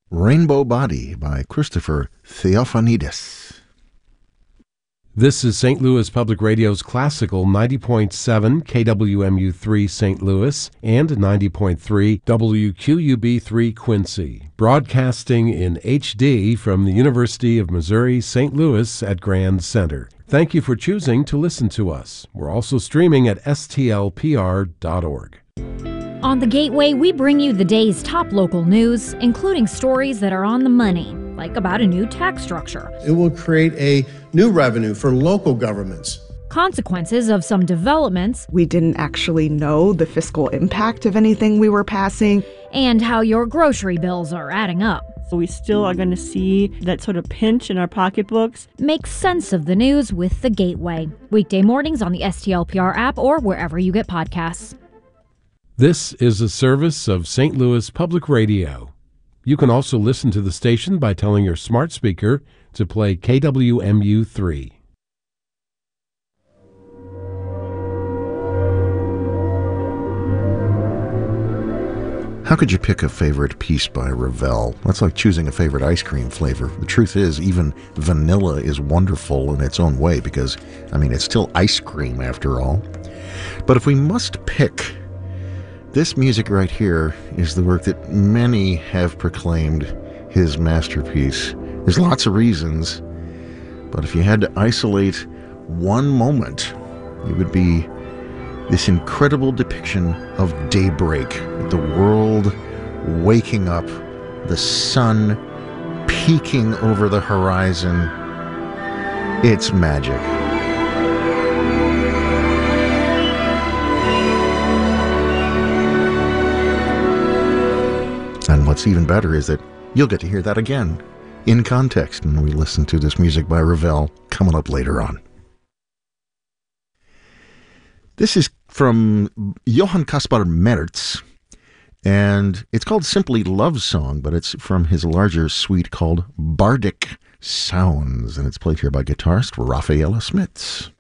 Rainbow Body by Christopher Theophanides. This is St. Louis Public Radio's classical 90.7 KWMU3 St. Louis and 90.3 WQUB3 Quincy, broadcasting in HD from the University of Missouri St. Louis at Grand Center. Thank you for choosing to listen to us. We're also streaming at stlpr.org. On The Gateway, we bring you the day's top local news, including stories that are on the money, like about a new tax structure. It will create a new revenue for local governments. Consequences of some developments. We didn't actually know the fiscal impact of anything we were passing. And how your grocery bills are adding up. We still are going to see that sort of pinch in our pocketbooks. Make sense of the news with The Gateway. Weekday mornings on the STLPR app or wherever you get podcasts. This is a service of St. Louis Public Radio. You can also listen to the station by telling your smart speaker to play KWMU3. How could you pick a favorite piece by Ravel? That's like choosing a favorite ice cream flavor. The truth is, even vanilla is wonderful in its own way because, it's still ice cream after all. But if we must pick, this music right here is the work that many have proclaimed his masterpiece. There's lots of reasons, but if you had to isolate one moment, it would be this incredible depiction of daybreak, the world waking up, the sun peeking over the horizon. It's magic. And what's even better is that you'll get to hear that again in context when we listen to this music by Ravel coming up later on. This is from Johann Caspar Merz, and it's called simply Love Song, but it's from his larger suite called Bardic Sounds, and it's played here by guitarist Rafaela Smits.